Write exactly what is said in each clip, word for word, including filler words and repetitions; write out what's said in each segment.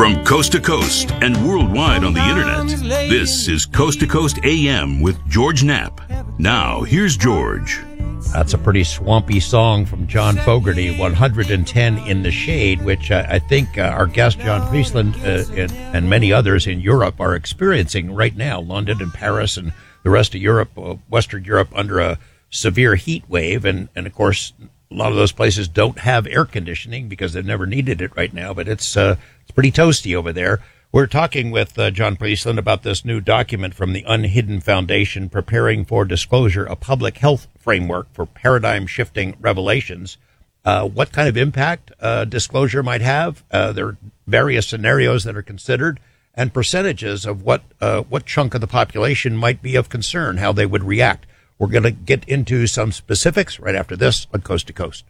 From coast to coast and worldwide on the internet, this is Coast to Coast A M with George Knapp. Now, here's George. That's a pretty swampy song from John Fogerty, one hundred ten in the Shade, which uh, I think uh, our guest John Priestland uh, and, and many others in Europe are experiencing right now. London and Paris and the rest of Europe, uh, Western Europe, under a severe heat wave. And, and, of course, a lot of those places don't have air conditioning because they've never needed it right now. But it's uh, it's pretty toasty over there. We're talking with uh, John Priestland about this new document from the Unhidden Foundation, Preparing for Disclosure, a Public Health Framework for Paradigm-Shifting Revelations. Uh, what kind of impact uh, disclosure might have? Uh, there are various scenarios that are considered, and percentages of what uh, what chunk of the population might be of concern, how they would react. We're going to get into some specifics right after this on Coast to Coast.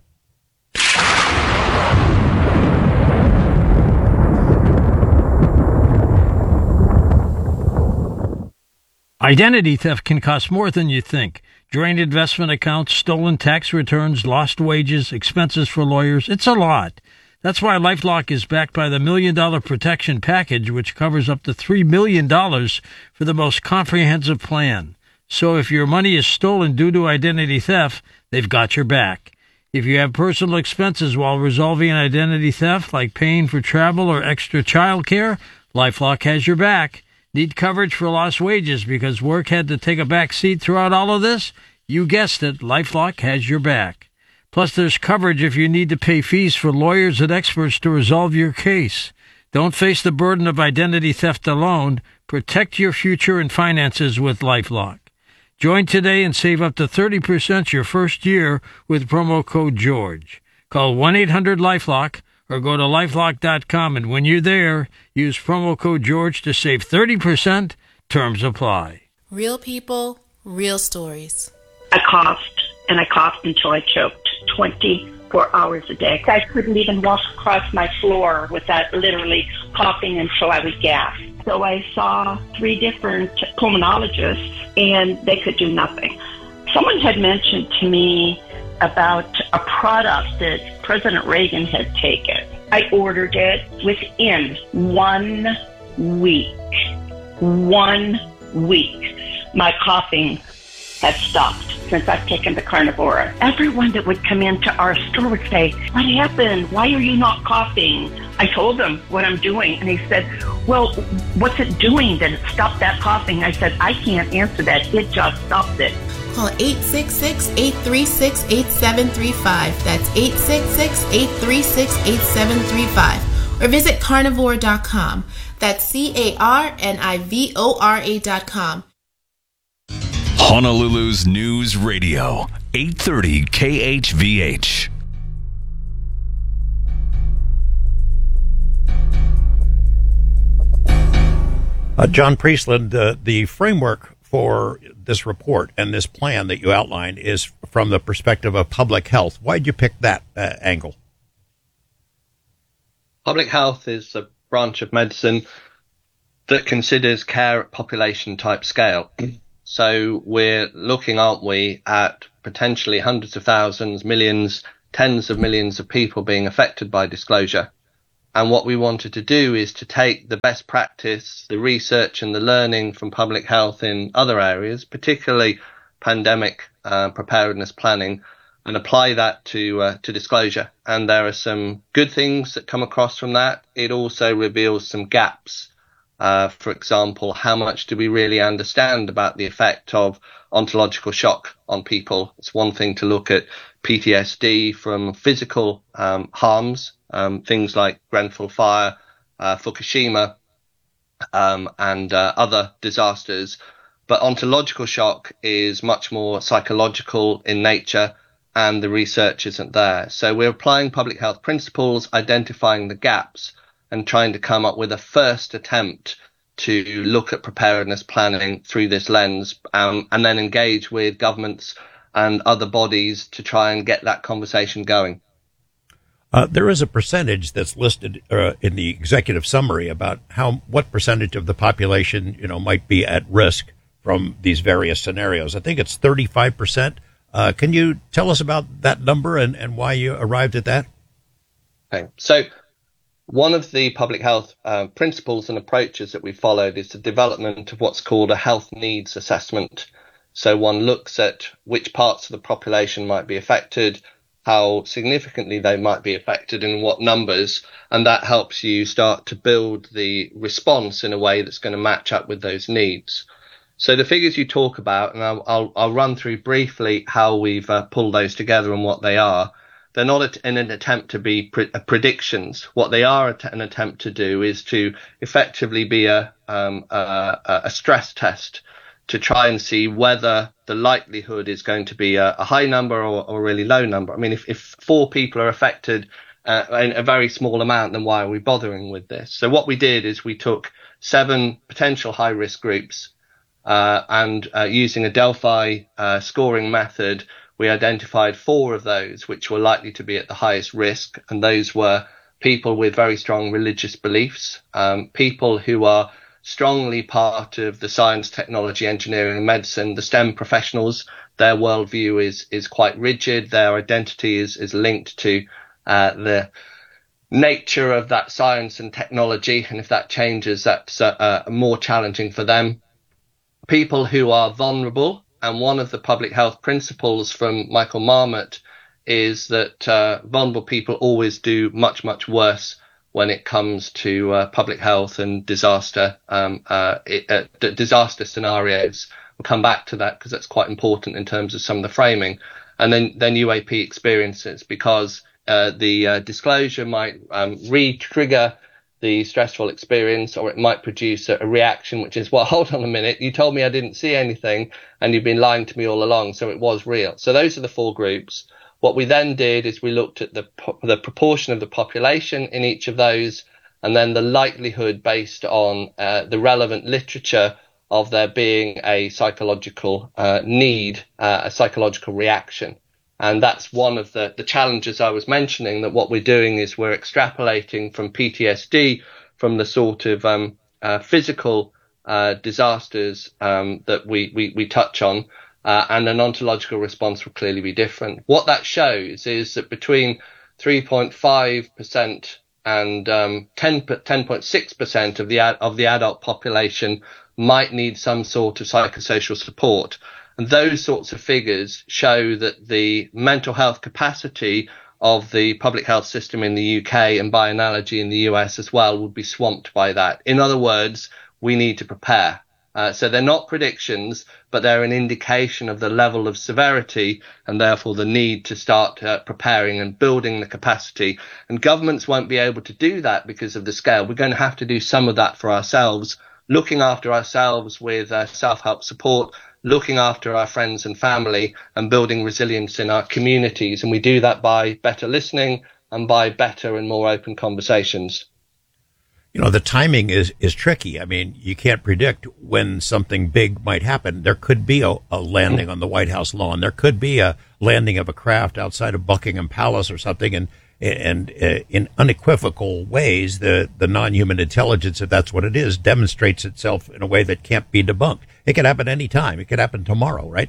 Identity theft can cost more than you think. Drained investment accounts, stolen tax returns, lost wages, expenses for lawyers. It's a lot. That's why LifeLock is backed by the Million Dollar Protection Package, which covers up to three million dollars for the most comprehensive plan. So if your money is stolen due to identity theft, they've got your back. If you have personal expenses while resolving an identity theft, like paying for travel or extra child care, LifeLock has your back. Need coverage for lost wages because work had to take a back seat throughout all of this? You guessed it, LifeLock has your back. Plus, there's coverage if you need to pay fees for lawyers and experts to resolve your case. Don't face the burden of identity theft alone. Protect your future and finances with LifeLock. Join today and save up to thirty percent your first year with promo code George. Call one eight hundred LifeLock or go to lifelock dot com, and when you're there, use promo code George to save thirty percent. Terms apply. Real people, real stories. I coughed, and I coughed until I choked twenty-four hours a day. I couldn't even walk across my floor without literally coughing until I would gasp. So I saw three different pulmonologists, and they could do nothing. Someone had mentioned to me about a product that President Reagan had taken. I ordered it within one week. One week. My coughing had stopped since I've taken the Carnivora. Everyone that would come into our store would say, "What happened? Why are you not coughing?" I told them what I'm doing, and he said, "Well, what's it doing that it stopped that coughing?" I said, "I can't answer that. It just stopped it." Call eight six six, eight three six, eight seven three five. That's eight six six, eight three six, eight seven three five. Or visit carnivore dot com. That's C A R N I V O R A dot com. Honolulu's News Radio, eight thirty K H V H. Uh, John Priestland, uh, the framework for this report and this plan that you outlined is from the perspective of public health. Why did you pick that uh, angle? Public health is a branch of medicine that considers care at population type scale. So we're looking, aren't we, at potentially hundreds of thousands, millions, tens of millions of people being affected by disclosure. And what we wanted to do is to take the best practice, the research and the learning from public health in other areas, particularly pandemic uh, preparedness planning, and apply that to uh, to disclosure. And there are some good things that come across from that. It also reveals some gaps. Uh, for example, how much do we really understand about the effect of ontological shock on people? It's one thing to look at P T S D from physical um, harms, um, things like Grenfell fire, uh, Fukushima, um, and uh, other disasters. But ontological shock is much more psychological in nature, and the research isn't there. So we're applying public health principles, identifying the gaps, and trying to come up with a first attempt to look at preparedness planning through this lens, um, and then engage with governments and other bodies to try and get that conversation going. Uh, there is a percentage that's listed uh, in the executive summary about how what percentage of the population, you know, might be at risk from these various scenarios. I think it's thirty-five percent. Uh, can you tell us about that number and, and why you arrived at that? Okay. So one of the public health uh, principles and approaches that we followed is the development of what's called a health needs assessment. So one looks at which parts of the population might be affected, how significantly they might be affected, and what numbers, and that helps you start to build the response in a way that's going to match up with those needs. So the figures you talk about, and I'll, I'll, I'll run through briefly how we've uh, pulled those together and what they are. They're not in an attempt to be pre- predictions. What they are an attempt to do is to effectively be a, um, a, a stress test to try and see whether the likelihood is going to be a, a high number or, or a really low number. I mean, if, if four people are affected uh, in a very small amount, then why are we bothering with this? So what we did is we took seven potential high risk groups uh, and uh, using a Delphi uh, scoring method, we identified four of those which were likely to be at the highest risk, and those were people with very strong religious beliefs, um, people who are strongly part of the science, technology, engineering and medicine, the STEM professionals. Their worldview is is quite rigid. Their identity is, is linked to uh, the nature of that science and technology, and if that changes, that's uh, uh, more challenging for them. People who are vulnerable. And one of the public health principles from Michael Marmot is that uh, vulnerable people always do much, much worse when it comes to uh, public health and disaster um, uh, it, uh, d- disaster scenarios. We'll come back to that because that's quite important in terms of some of the framing. And then, then U A P experiences, because uh, the uh, disclosure might um, re-trigger the stressful experience, or it might produce a, a reaction, which is, well, hold on a minute, you told me I didn't see anything and you've been lying to me all along, so it was real. So those are the four groups. What we then did is we looked at the the proportion of the population in each of those, and then the likelihood based on uh, the relevant literature of there being a psychological uh, need, uh, a psychological reaction. And that's one of the, the challenges I was mentioning, that what we're doing is we're extrapolating from P T S D, from the sort of um, uh, physical uh, disasters um, that we, we, we touch on, uh, and an ontological response will clearly be different. What that shows is that between three point five percent and um, ten point six percent of the of the adult population might need some sort of psychosocial support. And those sorts of figures show that the mental health capacity of the public health system in the U K, and by analogy in the U S as well, would be swamped by that. In other words, we need to prepare. Uh, so they're not predictions, but they're an indication of the level of severity and therefore the need to start uh, preparing and building the capacity. And governments won't be able to do that because of the scale. We're going to have to do some of that for ourselves, looking after ourselves with uh, self-help support, looking after our friends and family, and building resilience in our communities. And we do that by better listening and by better and more open conversations. You know, the timing is, is tricky. I mean, you can't predict when something big might happen. There could be a, a landing on the White House lawn. There could be a landing of a craft outside of Buckingham Palace or something. And, and uh, in unequivocal ways, the, the non-human intelligence, if that's what it is, demonstrates itself in a way that can't be debunked. It could happen any time. It could happen tomorrow, right?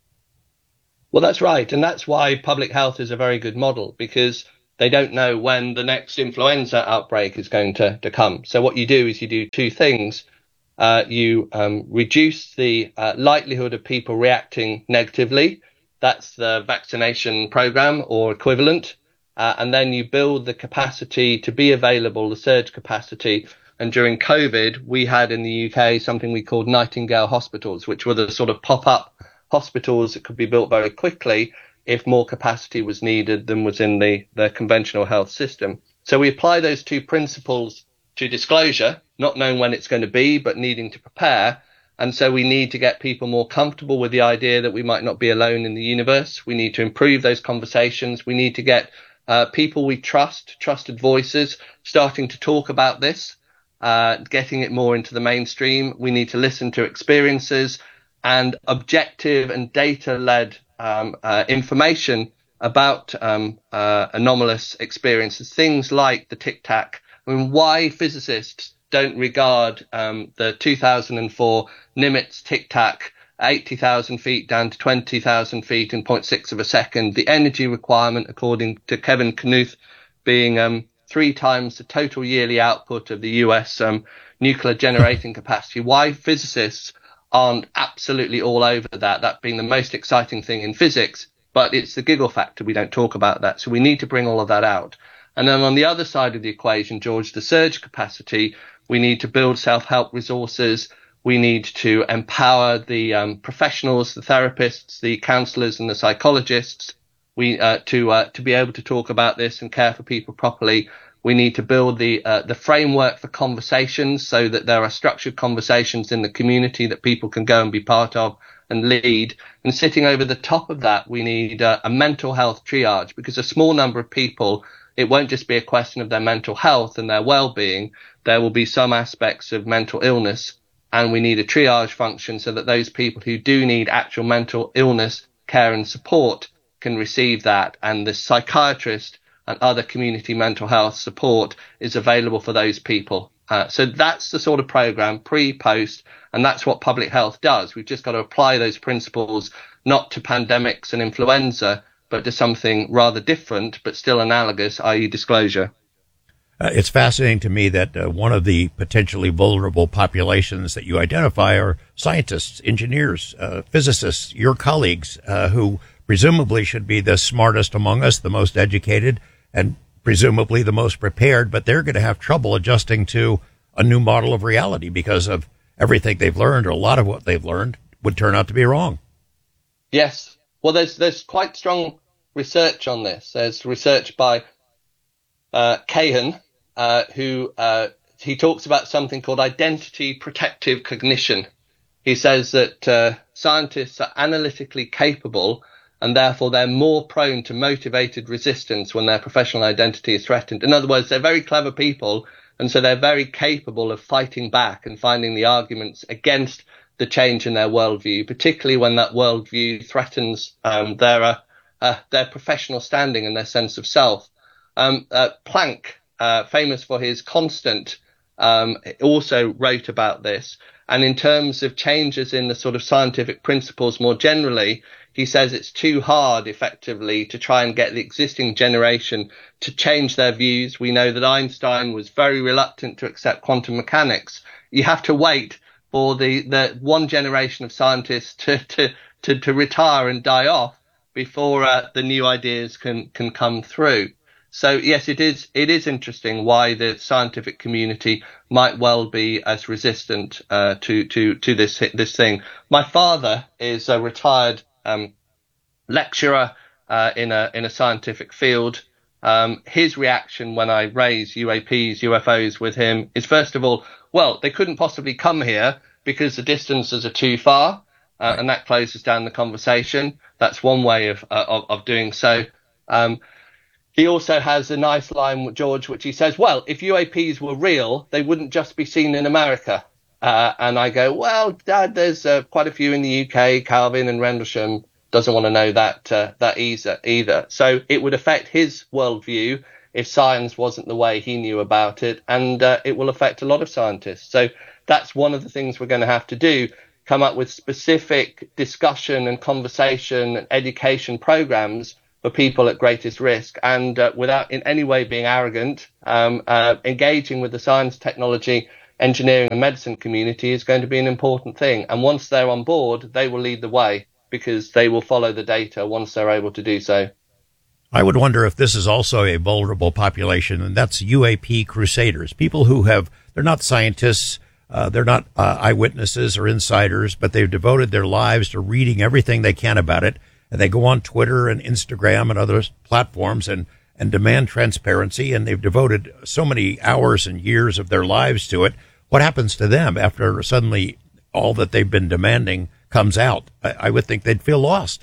Well, that's right. And that's why public health is a very good model, because they don't know when the next influenza outbreak is going to, to come. So what you do is you do two things. Uh, you um, reduce the uh, likelihood of people reacting negatively. That's the vaccination program or equivalent. Uh, and then you build the capacity to be available, the surge capacity. And during COVID, we had in the U K something we called Nightingale hospitals, which were the sort of pop-up hospitals that could be built very quickly if more capacity was needed than was in the, the conventional health system. So we apply those two principles to disclosure, not knowing when it's going to be, but needing to prepare. And so we need to get people more comfortable with the idea that we might not be alone in the universe. We need to improve those conversations. We need to get uh, people we trust, trusted voices, starting to talk about this, uh, getting it more into the mainstream. We need to listen to experiences and objective and data-led um, uh, information about um, uh, anomalous experiences, things like the tic-tac. I mean, why physicists don't regard um, the two thousand four Nimitz tic-tac, eighty thousand feet down to twenty thousand feet in zero point six of a second, the energy requirement, according to Kevin Knuth, being um, three times the total yearly output of the U S um, nuclear generating capacity. Why physicists aren't absolutely all over that, that being the most exciting thing in physics, but it's the giggle factor. We don't talk about that. So we need to bring all of that out. And then on the other side of the equation, George, the surge capacity, we need to build self-help resources. We need to empower the um, professionals, the therapists, the counselors and the psychologists. We uh, to uh, to be able to talk about this and care for people properly. We need to build the uh, the framework for conversations so that there are structured conversations in the community that people can go and be part of and lead. And sitting over the top of that, we need uh, a mental health triage, because a small number of people, it won't just be a question of their mental health and their well-being. There will be some aspects of mental illness, and we need a triage function so that those people who do need actual mental illness care and support can receive that, and the psychiatrist and other community mental health support is available for those people. Uh, so that's the sort of program, pre, post, and that's what public health does. We've just got to apply those principles not to pandemics and influenza, but to something rather different, but still analogous, that is disclosure. Uh, it's fascinating to me that uh, one of the potentially vulnerable populations that you identify are scientists, engineers, uh, physicists, your colleagues, uh, who presumably should be the smartest among us, the most educated, and presumably the most prepared, but they're going to have trouble adjusting to a new model of reality because of everything they've learned, or a lot of what they've learned would turn out to be wrong. Yes. Well, there's there's quite strong research on this. There's research by uh, Kahan, uh, who uh, he talks about something called identity protective cognition. He says that uh, scientists are analytically capable, and therefore they're more prone to motivated resistance when their professional identity is threatened. In other words, they're very clever people, and so they're very capable of fighting back and finding the arguments against the change in their worldview, particularly when that worldview threatens um, their uh, uh, their professional standing and their sense of self. Um, uh, Planck, uh, famous for his constant, um, also wrote about this. And in terms of changes in the sort of scientific principles more generally, he says it's too hard, effectively, to try and get the existing generation to change their views. We know that Einstein was very reluctant to accept quantum mechanics. You have to wait for the, the one generation of scientists to, to, to, to retire and die off before uh, the new ideas can, can come through. So, yes, it is it is interesting why the scientific community might well be as resistant uh, to, to, to this this thing. My father is a retired um, lecturer uh, in a in a scientific field. Um, his reaction when I raise U A Ps, U F Os with him is, first of all, well, they couldn't possibly come here because the distances are too far, uh, right. And that closes down the conversation. That's one way of uh, of, of doing so. Um, He also has a nice line, George, which he says, well, if U A Ps were real, they wouldn't just be seen in America. Uh, and I go, well, Dad, there's uh, quite a few in the U K. Calvin and Rendlesham doesn't want to know that uh, that either, either. So it would affect his worldview if science wasn't the way he knew about it. And uh, it will affect a lot of scientists. So that's one of the things we're going to have to do, come up with specific discussion and conversation and education programs for people at greatest risk, and uh, without in any way being arrogant, um, uh, engaging with the science, technology, engineering and medicine community is going to be an important thing. And once they're on board, they will lead the way, because they will follow the data once they're able to do so. I would wonder if this is also a vulnerable population, and that's U A P crusaders, people who have, they're not scientists, uh, they're not uh, eyewitnesses or insiders, but they've devoted their lives to reading everything they can about it. And they go on Twitter and Instagram and other platforms and, and demand transparency. And they've devoted so many hours and years of their lives to it. What happens to them after suddenly all that they've been demanding comes out? I, I would think they'd feel lost.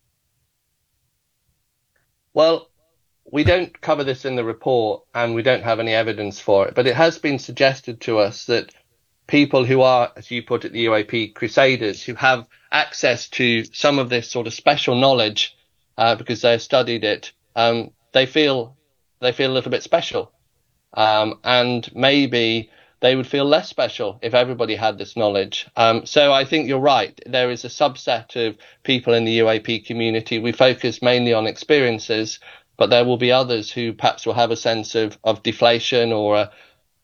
Well, we don't cover this in the report, and we don't have any evidence for it. But it has been suggested to us that people who are, as you put it, the U A P crusaders, who have access to some of this sort of special knowledge uh, because they've studied it, um, they feel they feel a little bit special, um, and maybe they would feel less special if everybody had this knowledge. Um, so I think you're right. There is a subset of people in the U A P community. We focus mainly on experiences, but there will be others who perhaps will have a sense of, of deflation or a,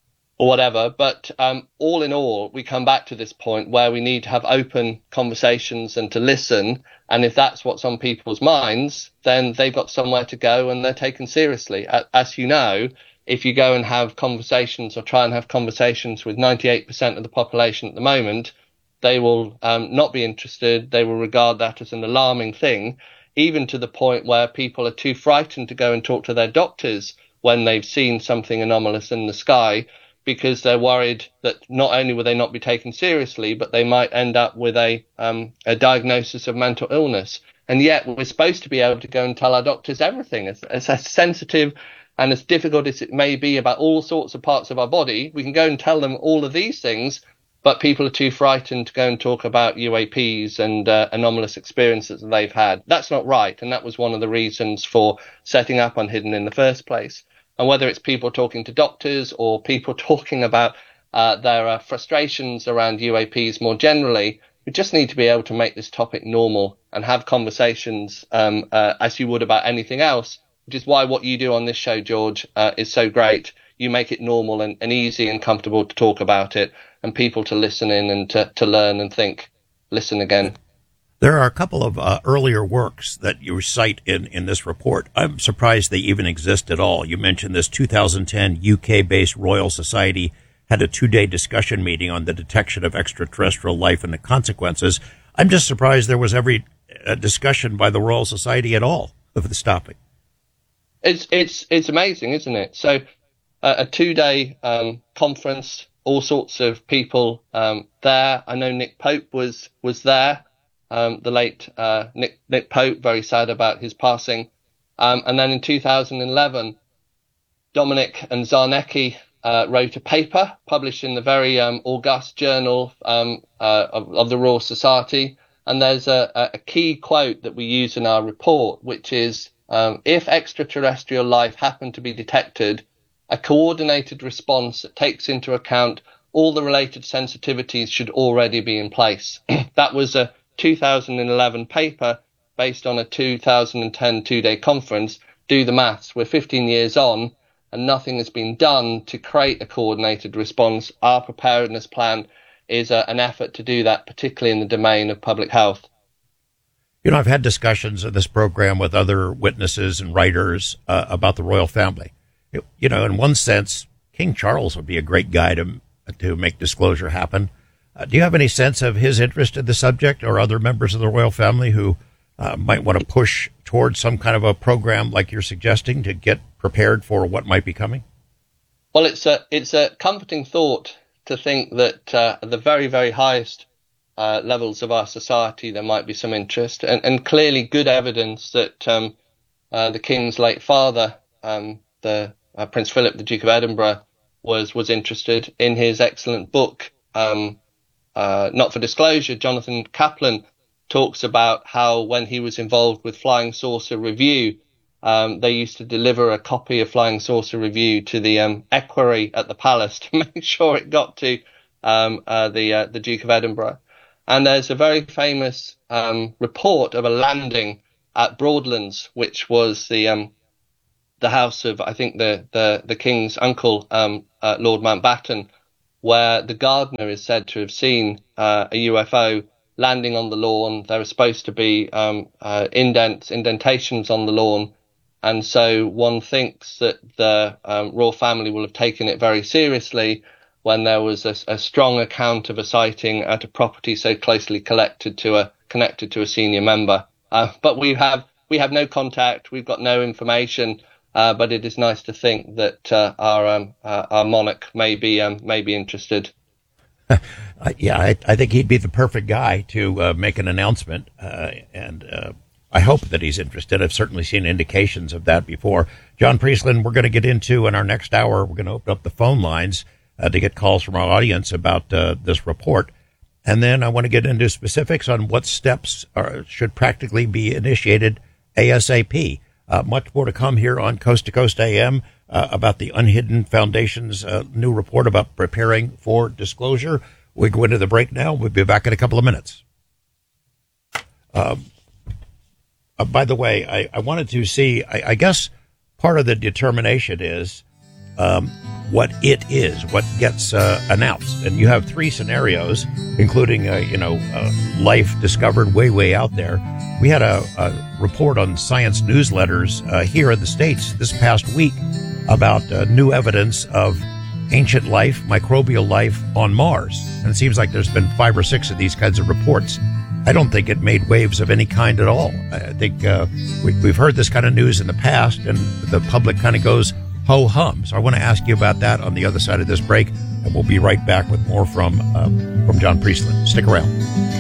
or whatever. But um, all in all, we come back to this point where we need to have open conversations and to listen. And if that's what's on people's minds, then they've got somewhere to go and they're taken seriously. As you know, if you go and have conversations or try and have conversations with ninety-eight percent of the population at the moment, they will um, not be interested. They will regard that as an alarming thing, even to the point where people are too frightened to go and talk to their doctors when they've seen something anomalous in the sky, because they're worried that not only will they not be taken seriously, but they might end up with a um, a diagnosis of mental illness. And yet we're supposed to be able to go and tell our doctors everything. As, as, as sensitive and as difficult as it may be about all sorts of parts of our body, we can go and tell them all of these things, but people are too frightened to go and talk about U A Ps and uh, anomalous experiences that they've had. That's not right, and that was one of the reasons for setting up Unhidden in the first place. And whether it's people talking to doctors or people talking about uh, their uh, frustrations around U A Ps more generally, we just need to be able to make this topic normal and have conversations um, uh, as you would about anything else, which is why what you do on this show, George, uh, is so great. You make it normal and, and easy and comfortable to talk about it and people to listen in and to, to learn and think, listen again. There are a couple of uh, earlier works that you cite in, in this report. I'm surprised they even exist at all. You mentioned this two thousand ten U K-based Royal Society had a two-day discussion meeting on the detection of extraterrestrial life and the consequences. I'm just surprised there was every uh, discussion by the Royal Society at all of this topic. It's it's it's amazing, isn't it? So uh, a two-day um, conference, all sorts of people um, there. I know Nick Pope was was there. Um, the late uh, Nick, Nick Pope, very sad about his passing. Um, and then in two thousand eleven, Dominic and Zarnecki uh, wrote a paper published in the very um, august journal um, uh, of, of the Royal Society. And there's a, a key quote that we use in our report, which is, um, if extraterrestrial life happened to be detected, a coordinated response that takes into account all the related sensitivities should already be in place. That was a two thousand eleven paper based on a two thousand ten two-day conference. Do the maths. We're fifteen years on and nothing has been done to create a coordinated response. Our preparedness plan is a, an effort to do that, particularly in the domain of public health. You know, I've had discussions in this program with other witnesses and writers uh, about the royal family. It, you know, in one sense, King Charles would be a great guy to, to make disclosure happen. Uh, do you have any sense of his interest in the subject or other members of the royal family who uh, might want to push towards some kind of a program like you're suggesting to get prepared for what might be coming? Well, it's a it's a comforting thought to think that uh, at the very, very highest uh, levels of our society there might be some interest, and, and clearly good evidence that um, uh, the King's late father, um, the uh, Prince Philip, the Duke of Edinburgh, was was interested. In his excellent book, um, Uh, not for disclosure, Jonathan Kaplan talks about how when he was involved with Flying Saucer Review, um, they used to deliver a copy of Flying Saucer Review to the um, equerry at the palace to make sure it got to um, uh, the uh, the Duke of Edinburgh. And there's a very famous um, report of a landing at Broadlands, which was the um, the house of, I think, the the, the King's uncle, um, uh, Lord Mountbatten, where the gardener is said to have seen uh, a U F O landing on the lawn. There are supposed to be um, uh, indents, indentations on the lawn. And so one thinks that the um, royal family will have taken it very seriously when there was a, a strong account of a sighting at a property so closely collected to a, connected to a senior member. Uh, but we have we have no contact. We've got no information. Uh, but it is nice to think that uh, our um, uh, our monarch may be um, may be interested. uh, yeah, I, I think he'd be the perfect guy to uh, make an announcement, uh, and uh, I hope that he's interested. I've certainly seen indications of that before. John Priestland, we're going to get into in our next hour. We're going to open up the phone lines uh, to get calls from our audience about uh, this report, and then I want to get into specifics on what steps are, should practically be initiated ASAP. Uh, much more to come here on Coast to Coast A M uh, about the Unhidden Foundation's uh, new report about preparing for disclosure. We go into the break now. We'll be back in a couple of minutes. Um, uh, by the way, I, I wanted to see, I, I guess part of the determination is um, what it is, what gets uh, announced. And you have three scenarios, including, uh, you know, uh, life discovered way, way out there. We had a, a report on science newsletters uh, here in the States this past week about uh, new evidence of ancient life, microbial life on Mars. And it seems like there's been five or six of these kinds of reports. I don't think it made waves of any kind at all. I think uh, we, we've heard this kind of news in the past, and the public kind of goes ho-hum. So I want to ask you about that on the other side of this break, and we'll be right back with more from, um, from John Priestland. Stick around.